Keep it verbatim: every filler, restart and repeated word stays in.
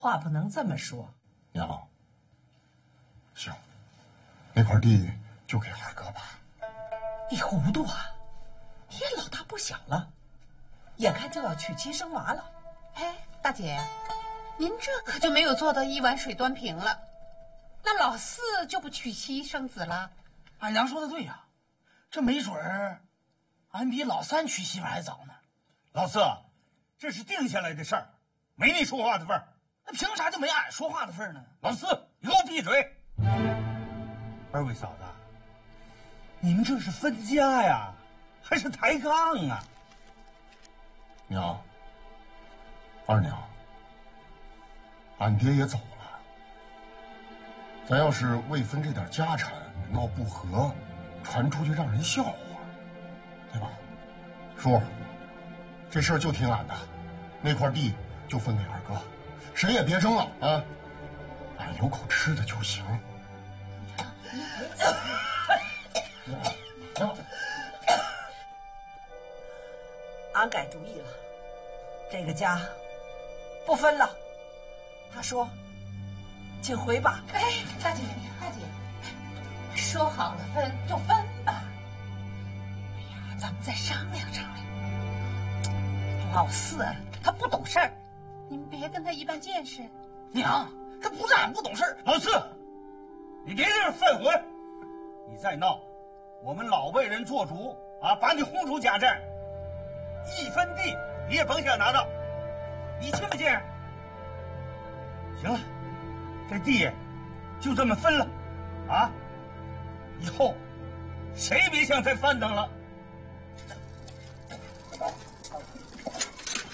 话不能这么说。 娘，行，那块地就给二哥吧。 你糊涂啊！你也老大不小了，眼看就要娶妻生娃了。 哎，大姐，您这可就没有做到一碗水端平了。那老四就不娶妻生子了？ 俺娘说的对呀、啊，这没准儿，俺比老三娶媳妇还早呢。 老四，这是定下来的事儿，没你说话的份儿。 那凭啥就没俺说话的份儿呢？ 老四，你给我闭嘴！二位嫂子，你们这是分家呀，还是抬杠啊？ 娘，二娘，俺爹也走了，咱要是为分这点家产闹不和，传出去让人笑话，对吧？叔，这事儿就听俺的，那块地就分给二哥，谁也别争了啊！俺有口吃的就行。娘， 俺改主意了，这个家不分了。他说：“请回吧。” 哎，大姐，大姐，说好了分就分吧。哎呀，咱们再商量商量。老四他不懂事儿，你们别跟他一般见识。 娘，这不是俺不懂事儿。 老四，你别在这犯浑，你再闹，我们老辈人做主啊，把你轰出家寨，一分地你也甭想拿到，你信不信？行了，这地就这么分了，啊，以后谁也别想再翻腾了。